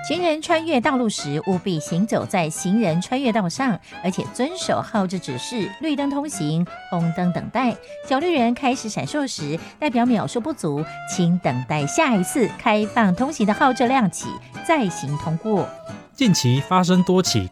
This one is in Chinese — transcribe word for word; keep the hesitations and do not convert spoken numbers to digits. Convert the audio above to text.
行人穿越道路时，务必行走在行人穿越道上，而且遵守号志指示，绿灯通行，红灯等待。小绿人开始闪烁时，代表秒数不足，请等待下一次开放通行的号志亮起，再行通过。 近期发生多起